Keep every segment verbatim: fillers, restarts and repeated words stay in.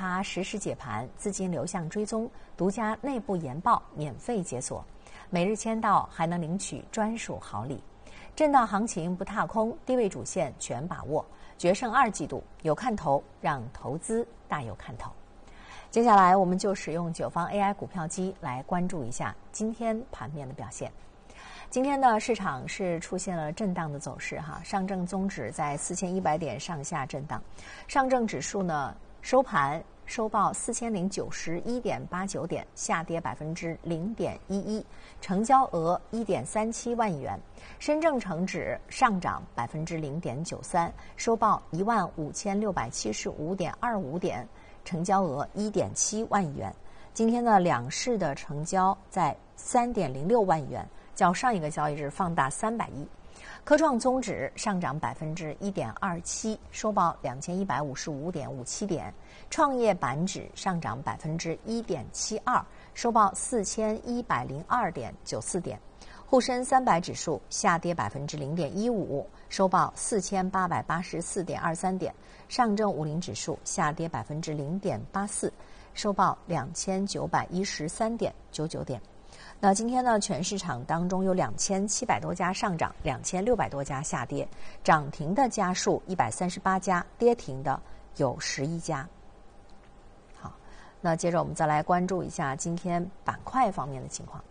他实时解盘、资金流向追踪、独家内部研报免费解锁，每日签到还能领取专属好礼。震荡行情不踏空，低位主线全把握，决胜二季度有看头，让投资大有看头。接下来我们就使用九方 A I 股票机来关注一下今天盘面的表现。今天的市场是出现了震荡的走势哈，上证综指在四千一百点上下震荡，上证指数呢收盘收报四千零九十一点八九点，下跌百分之零点一一，成交额一点三七万亿元。深证成指上涨百分之零点九三，收报一万五千六百七十五点二五点，成交额一点七万亿元。今天呢，两市的成交在三点零六万亿元。较上一个交易日放大三百亿。科创综指上涨百分之一点二七，收报两千一百五十五点五七点。创业板指上涨百分之一点七二，收报四千一百零二点九四点。沪深三百指数下跌百分之零点一五，收报四千八百八十四点二三点。上证五零指数下跌百分之零点八四，收报两千九百一十三点九九点。那今天呢，全市场当中有两千七百多家上涨，两千六百多家下跌，涨停的家数一百三十八家，跌停的有十一家。好，那接着我们再来关注一下今天板块方面的情况。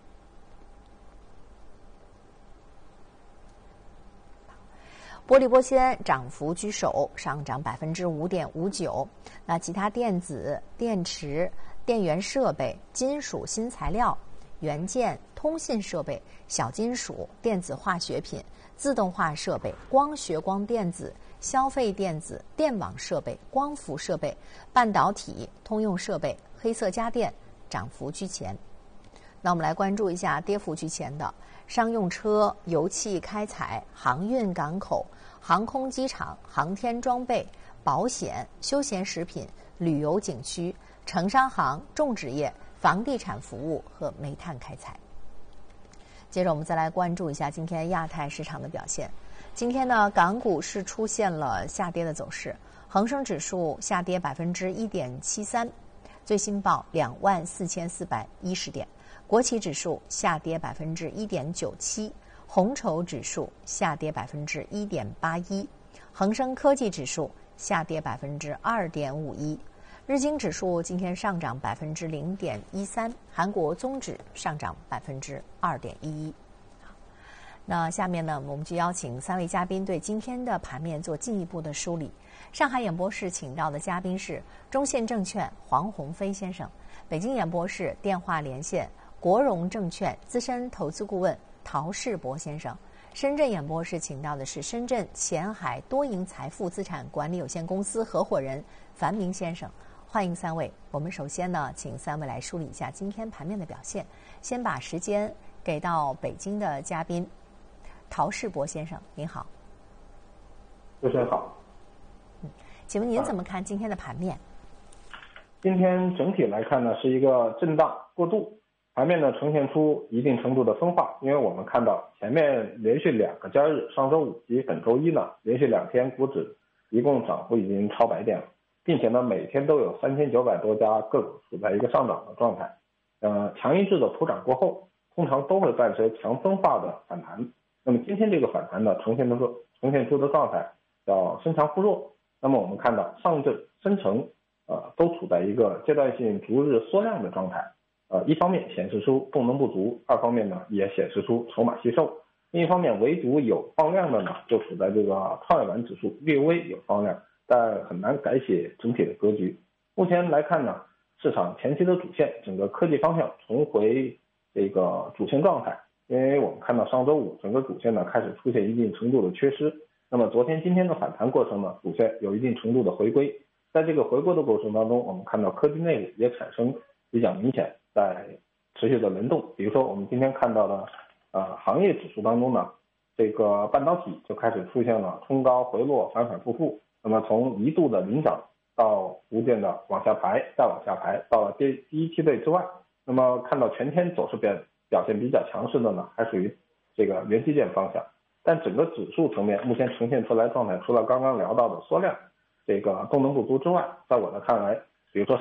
玻璃玻纤涨幅居首，上涨百分之五点五九。那其他电子、电池、电源设备、金属新材料、元件、通信设备、小金属、电子化学品、自动化设备、光学光电子、消费电子、电网设备、光伏设备、半导体、通用设备、黑色家电涨幅居前。那我们来关注一下跌幅居前的商用车、油气开采、航运港口、航空机场、航天装备、保险、休闲食品、旅游景区、城商行、种植业、房地产服务和煤炭开采。接着我们再来关注一下今天亚太市场的表现。今天呢，港股是出现了下跌的走势，恒生指数下跌百分之一点七三，最新报两万四千四百一十点。国企指数下跌百分之一点九七，红筹指数下跌百分之一点八一，恒生科技指数下跌百分之二点五一。日经指数今天上涨百分之零点一三，韩国综指上涨百分之二点一一。那下面呢，我们就邀请三位嘉宾对今天的盘面做进一步的梳理。上海演播室请到的嘉宾是中信证券黄鸿飞先生，北京演播室电话连线国融证券资深投资顾问陶世博先生，深圳演播室请到的是深圳前海多赢财富资产管理有限公司合伙人樊明先生。欢迎三位。我们首先呢，请三位来梳理一下今天盘面的表现。先把时间给到北京的嘉宾陶世博先生，您好。 主持人好。 嗯，请问您怎么看今天的盘面？ 今天整体来看呢，是一个震荡过渡，盘面呢呈现出一定程度的分化。因为我们看到前面连续两个交易日，上周五及本周一呢，连续两天股指一共涨幅已经超百点了，并且呢每天都有三千九百多家个股处在一个上涨的状态。呃，强一致的普涨过后，通常都会伴随强分化的反弹。那么今天这个反弹呢，呈现出呈现出的状态叫深强互弱。那么我们看到上证、深成呃都处在一个阶段性逐日缩量的状态。呃，一方面显示出动能不足，二方面呢也显示出筹码吸收。另一方面，唯独有放量的呢，就处在这个创业板指数略微有放量，但很难改写整体的格局。目前来看呢，市场前期的主线，整个科技方向重回这个主线状态。因为我们看到上周五整个主线呢开始出现一定程度的缺失，那么昨天今天的反弹过程呢，主线有一定程度的回归。在这个回归的过程当中，我们看到科技类股也产生比较明显在持续的轮动。比如说我们今天看到的呃行业指数当中呢，这个半导体就开始出现了冲高回落，反反复复。那么从一度的领涨到逐渐的往下排，再往下排，到了第第一梯队之外。那么看到全天走势表表现比较强势的呢，还属于这个元器件方向。但整个指数层面目前呈现出来状态，除了刚刚聊到的缩量这个动能不足之外，在我的看来，比如说